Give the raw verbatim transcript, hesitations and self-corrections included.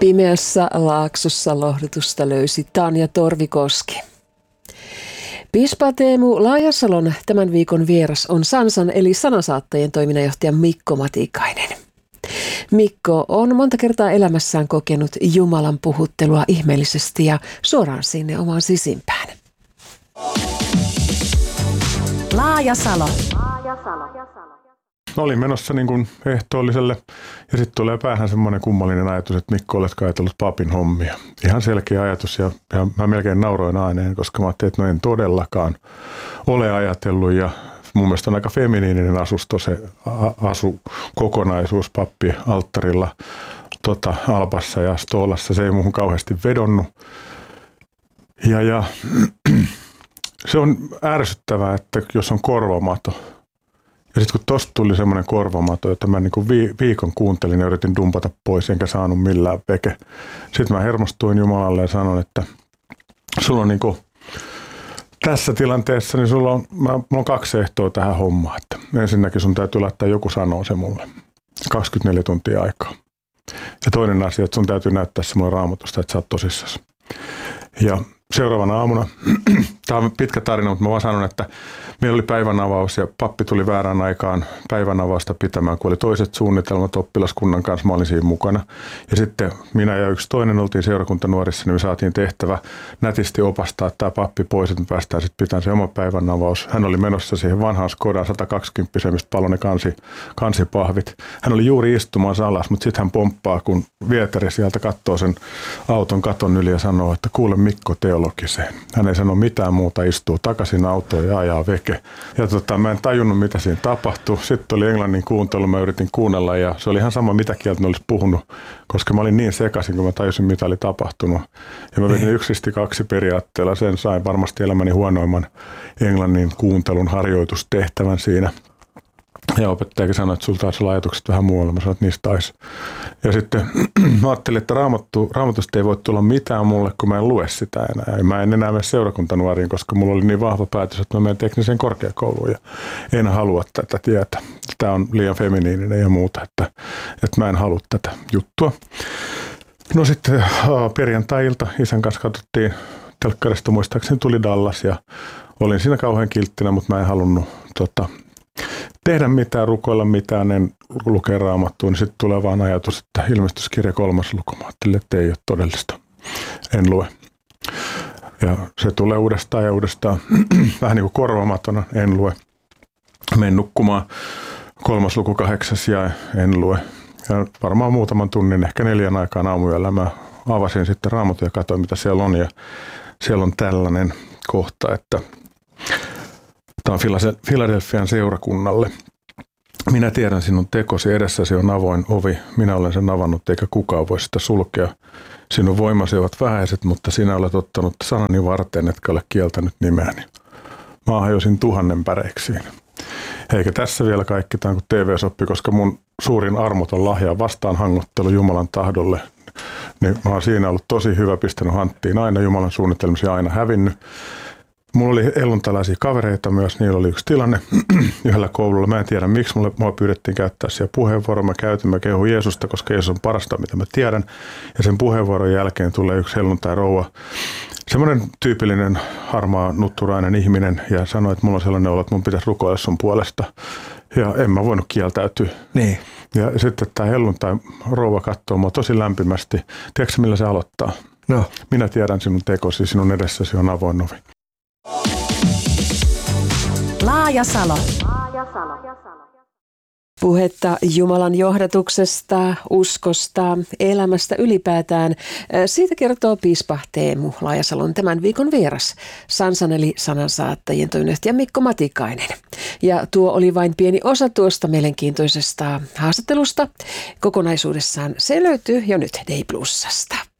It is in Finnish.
Pimeässä laaksossa lohdutusta löysi Tanja Torvikoski. Piispa Teemu Laajasalon tämän viikon vieras on Sansan eli sanansaattajien toiminnanjohtaja Mikko Matikainen. Mikko on monta kertaa elämässään kokenut Jumalan puhuttelua ihmeellisesti ja suoraan sinne omaan sisimpään. Laajasalo. Olin menossa niin kuin ehtoolliselle ja sitten tulee päähän semmoinen kummallinen ajatus, että Mikko, oletko ajatellut papin hommia. Ihan selkeä ajatus ja, ja mä melkein nauroin ääneen, koska mä ajattelin, että no en todellakaan ole ajatellut ja mun mielestä on aika feminiininen asusto se asukokonaisuus pappi alttarilla tota, Albassa ja Stolassa. Se ei muuhun kauheasti vedonnut. Ja, ja se on ärsyttävää, että jos on korvamato. Ja sitten kun tosta tuli semmoinen korvamato, jota mä niinku viikon kuuntelin ja yritin dumpata pois, enkä saanut millään veke. Sitten mä hermostuin Jumalalle ja sanoin, että sulla on niinku tässä tilanteessa, niin sulla on, mä, mulla on kaksi ehtoa tähän hommaan. Että ensinnäkin sun täytyy laittaa joku sanoo se mulle. kaksikymmentäneljä tuntia aikaa. Ja toinen asia, että sun täytyy näyttää se mulle Raamatusta, että sä oot tosissasi. Ja seuraavana aamuna, tämä on pitkä tarina, mutta mä vaan sanon, että meillä oli päivänavaus ja pappi tuli väärään aikaan päivänavausta pitämään, kun oli toiset suunnitelmat oppilaskunnan kanssa, mä olin siinä mukana. Ja sitten minä ja yksi toinen oltiin seurakuntanuorissa, niin me saatiin tehtävä nätisti opastaa tämä pappi pois, että me päästään sitten pitämään se oma päivänavaus. Hän oli menossa siihen vanhaan Skodaan sata kaksikymmentä, mistä paloi ne kansi, kansipahvit. Hän oli juuri istumaan alas, mutta sitten hän pomppaa, kun Vietari sieltä katsoo sen auton katon yli ja sanoo, että kuule Mikko teologiseen. Hän ei sano mitään muuta, istuu takaisin autoon ja ajaa veke. Ja tota, mä en tajunnut, mitä siinä tapahtui. Sitten oli englannin kuuntelu, mä yritin kuunnella ja se oli ihan sama, mitä kieltä ne olisi puhunut, koska mä olin niin sekaisin, kun mä tajusin, mitä oli tapahtunut. Ja mä vedin yksisti kaksi periaatteella, sen sain varmasti elämäni huonoimman englannin kuuntelun harjoitustehtävän siinä. Ja opettajakin sanoi, että sulla taisi olla ajatukset vähän muualla. Mä sanoin, että niistä taisi. Ja sitten mä ajattelin, että raamattu, raamatusta ei voi tulla mitään mulle, kun mä en lue sitä enää. Ja mä en enää mene seurakuntanuoriin, koska mulla oli niin vahva päätös, että mä menen tekniseen korkeakouluun ja en halua tätä tietä. Tämä on liian feminiininen ja muuta, että, että mä en halua tätä juttua. No sitten perjantai-ilta isän kanssa katsottiin telkkarista, muistaakseni tuli Dallas ja olin siinä kauhean kilttinä, mutta mä en halunnut tota, tehdä mitään, rukoilla mitään, en lukea Raamattua, niin sitten tulee vaan ajatus, että ilmestyskirja kolmas luku. Mä ajattelin, että ei ole todellista. En lue. Ja se tulee uudestaan ja uudestaan vähän niin kuin korvamatona, en lue. Menen nukkumaan kolmas luku kahdeksas ja en lue. Ja varmaan muutaman tunnin, ehkä neljän aikaan aamuyöllä mä avasin sitten Raamatun ja katsoin, mitä siellä on. Ja siellä on tällainen kohta, että tämä on Filadelfian seurakunnalle. Minä tiedän sinun tekosi, edessäsi on avoin ovi. Minä olen sen avannut, eikä kukaan voi sitä sulkea. Sinun voimasi ovat vähäiset, mutta sinä olet ottanut sanani varten, etkä ole kieltänyt nimeäni. Mä hajosin tuhannen päreiksiin. Eikä tässä vielä kaikki, tämä on kuin T V-soppi, koska mun suurin armoton lahja on vastaanhangottelu Jumalan tahdolle. Niin mä oon siinä ollut tosi hyvä, pistänyt hanttiin aina Jumalan suunnitelmisia, aina hävinnyt. Mulla oli elluntalaisia kavereita myös, niillä oli yksi tilanne yhdellä koululla. Mä en tiedä, miksi mulle, mua pyydettiin käyttää siellä puheenvuoroa. Mä käytin, mä kehun Jeesusta, koska Jeesus on parasta, mitä mä tiedän. Ja sen puheenvuoron jälkeen tulee yksi helluntai-rouva, semmoinen tyypillinen harmaa nutturainen ihminen ja sanoi, että mulla on sellainen olo, että mun pitäisi rukoilla sun puolesta. Ja en mä voinut kieltäytyä. Niin. Ja sitten tämä helluntai-rouva katsoo mua tosi lämpimästi. Tiedätkö, millä se aloittaa? No. Minä tiedän sinun tekosi, sinun edessäsi on avoin ovi. Laajasalo. Puhetta Jumalan johdatuksesta, uskosta, elämästä ylipäätään. Siitä kertoo piispa Teemu Laajasalon tämän viikon vieras, Sansan eli sanansaattajien toiminnanjohtaja Mikko Matikainen. Ja tuo oli vain pieni osa tuosta mielenkiintoisesta haastattelusta. Kokonaisuudessaan se löytyy jo nyt Day Plusasta.